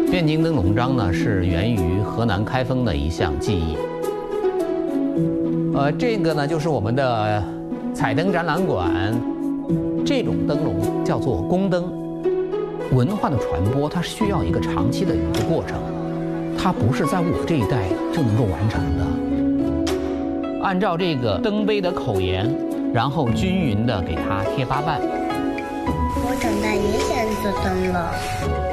汴京灯笼章呢是源于河南开封的一项技艺。这个呢就是我们的彩灯展览馆，这种灯笼叫做宫灯。文化的传播它是需要一个长期的一个过程，它不是在我这一代就能够完成的。按照这个灯杯的口沿，然后均匀的给它贴八瓣。 我长大也想做灯笼。